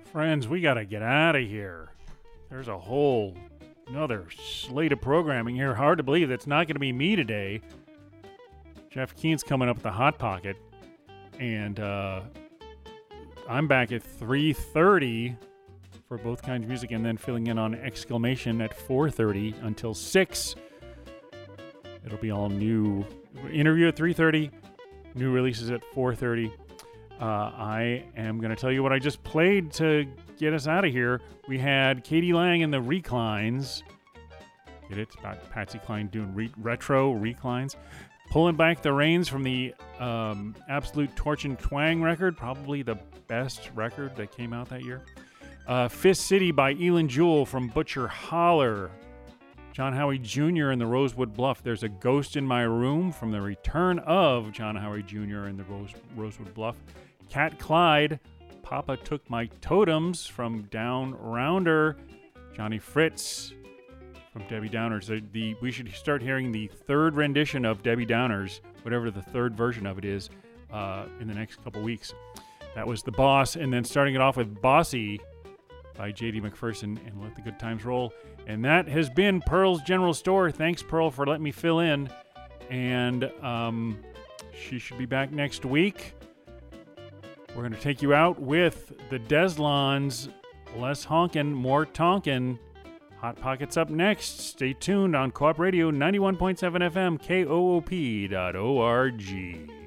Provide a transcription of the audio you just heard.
Friends, we got to get out of here. There's a whole another slate of programming here. Hard to believe that's not going to be me today. Jeff Keen's coming up with the Hot Pocket. And I'm back at 3:30 for both kinds of music, and then filling in on Exclamation at 4:30 until 6. It'll be all new. Interview at 3:30. New releases at 4:30. I am going to tell you what I just played to get us out of here. We had Katie Lang and the Reclines. Get it? It's about Patsy Cline doing retro Reclines. Pulling Back the Reins from the Absolute Torch and Twang record. Probably the best record that came out that year. Fist City by Elin Jewell from Butcher Holler. John Howie Jr. and the Rosewood Bluff. There's a Ghost in My Room from the return of John Howie Jr. and the Rosewood Bluff. Cat Clyde, Papa Took My Totems from Down Rounder. Johnny Fritz from Debbie Downers. We should start hearing the third rendition of Debbie Downers, whatever the third version of it is, in the next couple weeks. That was The Boss, and then starting it off with Bossy by J.D. McPherson and Let the Good Times Roll. And that has been Pearl's General Store. Thanks, Pearl, for letting me fill in. And she should be back next week. We're going to take you out with the Deslons. Less honkin', more tonkin'. Hot Pockets up next. Stay tuned on Co-op Radio 91.7 FM, KOOP.org.